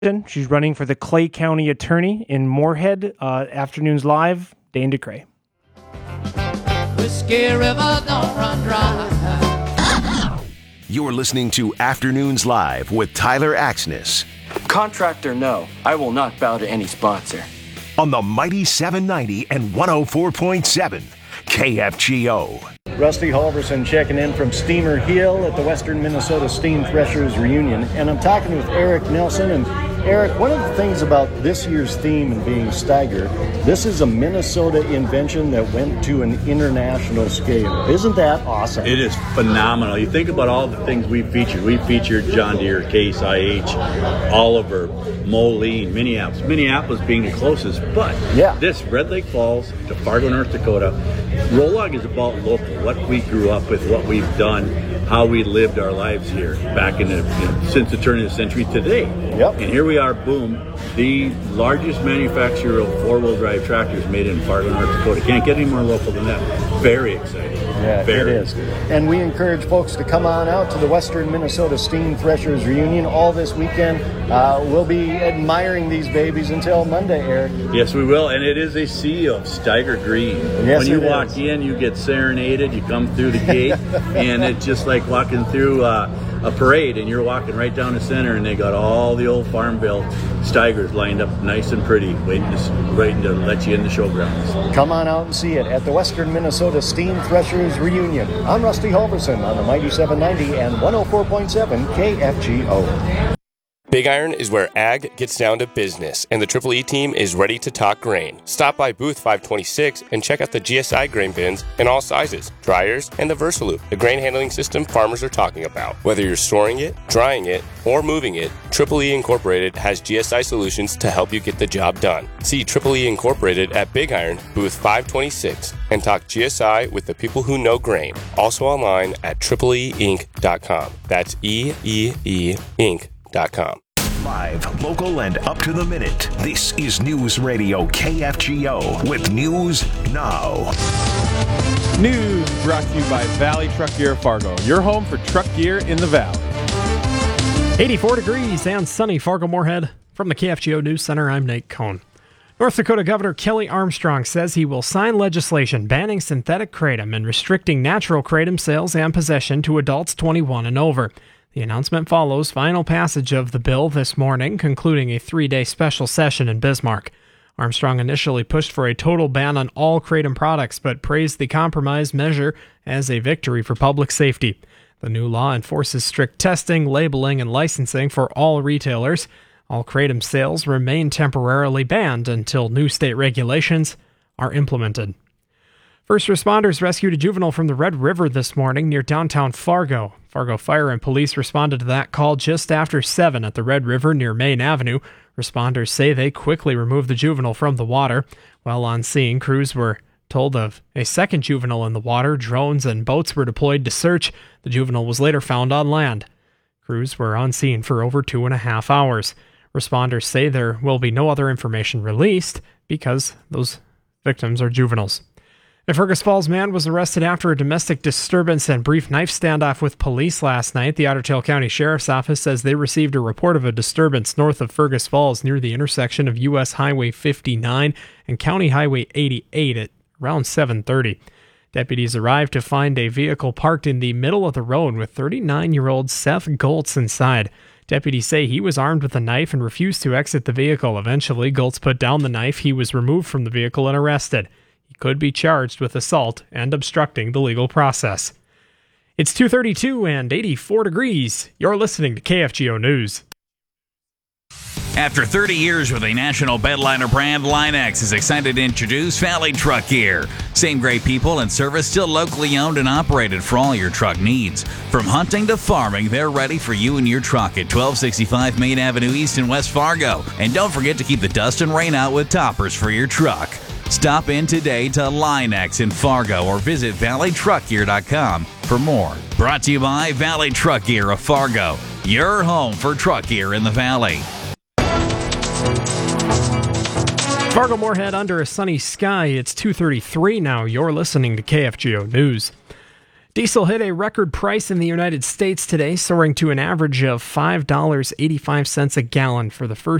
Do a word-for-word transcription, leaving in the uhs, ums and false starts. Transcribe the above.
She's running for the Clay County Attorney in Moorhead. Uh, Afternoons Live, Dane DeCray. Whiskey River don't run dry. You're listening to Afternoons Live with Tyler Axness. Contractor, no. I will not bow to any sponsor. On the Mighty seven ninety and one oh four point seven K F G O. Rusty Halverson checking in from Steamer Hill at the Western Minnesota Steam Threshers Reunion. And I'm talking with Eric Nelson. And Eric, one of the things about this year's theme and being Steiger, this is a Minnesota invention that went to an international scale. Isn't that awesome? It is phenomenal. You think about all the things we featured. We featured John Deere, Case I H, Oliver, Moline, Minneapolis. Minneapolis being the closest, but yeah. This Red Lake Falls to Fargo, North Dakota. Rolog is about local, what we grew up with, what we've done, how we lived our lives here back in the, you know, since the turn of the century today. Yep. And here we are, boom, the largest manufacturer of four-wheel drive tractors made in Fargo, North Dakota. Can't get any more local than that. Very exciting. Yeah, Very. it is. And we encourage folks to come on out to the Western Minnesota Steam Threshers Reunion all this weekend. Uh, we'll be admiring these babies until Monday, Eric. Yes, we will. And it is a sea of Steiger green. Yes, when you it walk is. in, you get serenaded. You come through the gate, and it's just like walking through uh, a parade, and you're walking right down the center, and they got all the old farm bill Steigers lined up nice and pretty, waiting to, waiting to let you in the showgrounds. Come on out and see it at the Western Minnesota Steam Threshers Reunion. I'm Rusty Halverson on the Mighty seven ninety and one oh four point seven K F G O. Big Iron is where ag gets down to business, and the Triple E team is ready to talk grain. Stop by booth five twenty-six and check out the G S I grain bins in all sizes, dryers, and the Versaloop, the grain handling system farmers are talking about. Whether you're storing it, drying it, or moving it, Triple E Incorporated has G S I solutions to help you get the job done. See Triple E Incorporated at Big Iron, booth five twenty-six, and talk G S I with the people who know grain. Also online at triple e inc dot com. That's E E E Inc dot com. Live, local, and up to the minute. This is News Radio K F G O with News Now. News brought to you by Valley Truck Gear Fargo, your home for truck gear in the Valley. eighty-four degrees and sunny Fargo Moorhead. From the K F G O News Center, I'm Nate Cohn. North Dakota Governor Kelly Armstrong says he will sign legislation banning synthetic kratom and restricting natural kratom sales and possession to adults twenty-one and over. The announcement follows final passage of the bill this morning, concluding a three-day special session in Bismarck. Armstrong initially pushed for a total ban on all kratom products, but praised the compromise measure as a victory for public safety. The new law enforces strict testing, labeling, and licensing for all retailers. All kratom sales remain temporarily banned until new state regulations are implemented. First responders rescued a juvenile from the Red River this morning near downtown Fargo. Fargo Fire and Police responded to that call just after seven at the Red River near Main Avenue. Responders say they quickly removed the juvenile from the water. While on scene, crews were told of a second juvenile in the water. Drones and boats were deployed to search. The juvenile was later found on land. Crews were on scene for over two and a half hours. Responders say there will be no other information released because those victims are juveniles. A Fergus Falls man was arrested after a domestic disturbance and brief knife standoff with police last night. The Otter Tail County Sheriff's Office says they received a report of a disturbance north of Fergus Falls near the intersection of U S Highway fifty-nine and County Highway eighty-eight at around seven thirty. Deputies arrived to find a vehicle parked in the middle of the road with thirty-nine-year-old Seth Goltz inside. Deputies say he was armed with a knife and refused to exit the vehicle. Eventually, Goltz put down the knife. He was removed from the vehicle and arrested. He could be charged with assault and obstructing the legal process. It's two thirty-two and eighty-four degrees. You're listening to K F G O News. After thirty years with a national bedliner brand, Line-X is excited to introduce Valley Truck Gear. Same great people and service, still locally owned and operated for all your truck needs. From hunting to farming, they're ready for you and your truck at twelve sixty-five Main Avenue East in West Fargo. And don't forget to keep the dust and rain out with toppers for your truck. Stop in today to Line-X in Fargo or visit valley truck gear dot com for more. Brought to you by Valley Truck Gear of Fargo, your home for truck gear in the Valley. Fargo Moorhead under a sunny sky. It's two thirty-three now. You're listening to K F G O News. Diesel hit a record price in the United States today, soaring to an average of five dollars and eighty-five cents a gallon for the first